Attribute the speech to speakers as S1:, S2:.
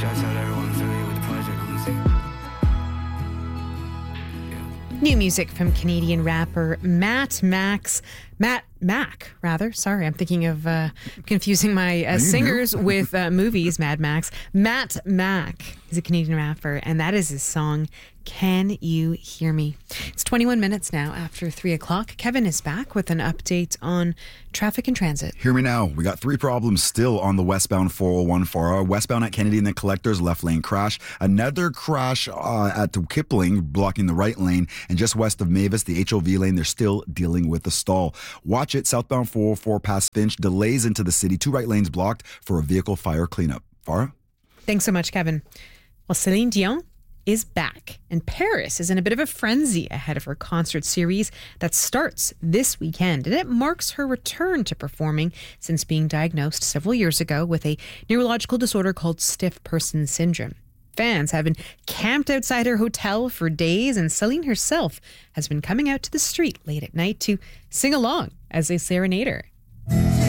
S1: Shout out everyone affiliated with the project on the scene.
S2: New music from Canadian rapper Matt Mac, rather. Sorry, I'm thinking of confusing my singers with movies, Mad Max. Matt Mac is a Canadian rapper, and that is his song, Can You Hear Me? It's 21 minutes now after 3 o'clock. Kevin is back with an update on traffic and transit.
S3: Hear me now. We got 3 problems still on the westbound 401 for westbound at Kennedy and the Collectors, left lane crash. Another crash at Kipling, blocking the right lane. And just west of Mavis, the HOV lane, they're still dealing with the stall. Watch it, southbound 404 past Finch, delays into the city. 2 right lanes blocked for a vehicle fire cleanup. Farah?
S2: Thanks so much, Kevin. Well, Celine Dion is back, and Paris is in a bit of a frenzy ahead of her concert series that starts this weekend, and it marks her return to performing since being diagnosed several years ago with a neurological disorder called stiff person syndrome. Fans have been camped outside her hotel for days, and Celine herself has been coming out to the street late at night to sing along as they serenade her.